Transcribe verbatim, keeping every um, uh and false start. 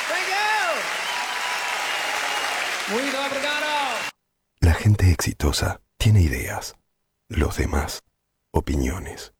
Muito obrigado. La gente exitosa tiene ideas. Los demás, opiniones.